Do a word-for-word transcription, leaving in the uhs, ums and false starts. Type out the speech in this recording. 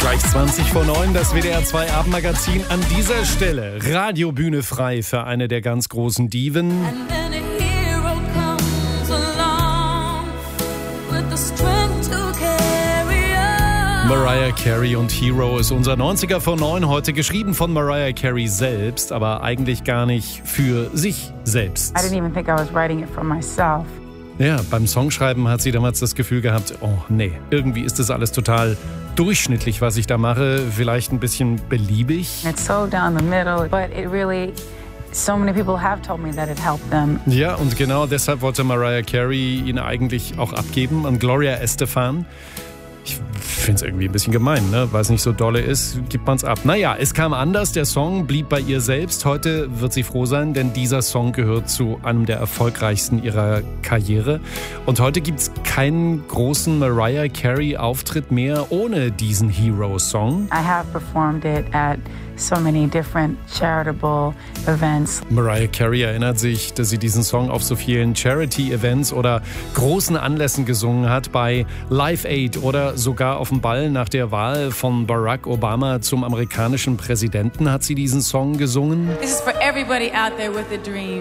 Gleich zwanzig vor neun, das W D R zwei Abendmagazin. An dieser Stelle Radiobühne frei für eine der ganz großen Diven. Mariah Carey und Hero ist unser neunziger vor neun, heute geschrieben von Mariah Carey selbst, aber eigentlich gar nicht für sich selbst. I didn't even think I was writing it for myself. Ja, beim Songschreiben hat sie damals das Gefühl gehabt, oh nee, irgendwie ist das alles total durchschnittlich, was ich da mache, vielleicht ein bisschen beliebig. It's so down the middle, but it really, so many people have told me that it helped them. Ja, und genau deshalb wollte Mariah Carey ihn eigentlich auch abgeben an Gloria Estefan. Ich finde es irgendwie ein bisschen gemein, ne? Weil es nicht so dolle ist, gibt man es ab. Naja, es kam anders, der Song blieb bei ihr selbst. Heute wird sie froh sein, denn dieser Song gehört zu einem der erfolgreichsten ihrer Karriere. Und heute gibt es keinen großen Mariah Carey-Auftritt mehr ohne diesen Hero-Song. I have performed it at so many different charitable events. Mariah Carey erinnert sich, dass sie diesen Song auf so vielen Charity-Events oder großen Anlässen gesungen hat, bei Live Aid oder sogar auf dem Ball nach der Wahl von Barack Obama zum amerikanischen Präsidenten hat sie diesen Song gesungen. This is for everybody out there with a dream.